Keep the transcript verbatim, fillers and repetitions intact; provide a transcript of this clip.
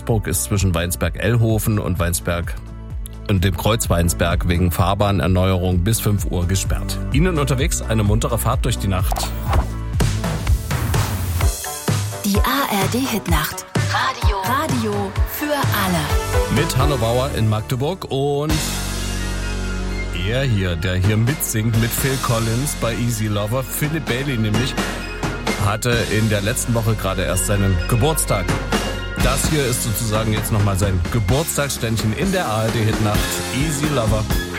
Duisburg ist zwischen Weinsberg-Ellhofen und Weinsberg und dem Kreuz Weinsberg wegen Fahrbahnerneuerung bis fünf Uhr gesperrt. Ihnen unterwegs eine muntere Fahrt durch die Nacht. Die A R D-Hitnacht. Radio. Radio für alle. Mit Hanno Bauer in Magdeburg und er hier, der hier mitsingt mit Phil Collins bei Easy Lover. Philip Bailey nämlich hatte in der letzten Woche gerade erst seinen Geburtstag. Das hier ist sozusagen jetzt nochmal sein Geburtstagsständchen in der A R D-Hitnacht. Easy Lover.